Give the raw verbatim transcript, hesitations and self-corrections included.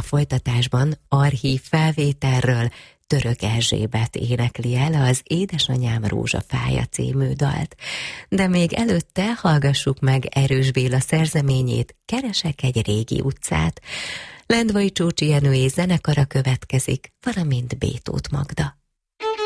folytatásban archív felvételről Török Erzsébet énekli el az Édesanyám rózsafája című dalt. De még előtte hallgassuk meg Erős Béla szerzeményét, Keresek egy régi utcát. Lendvai Csócsi Jenőé zenekara következik, valamint Bétót Magda.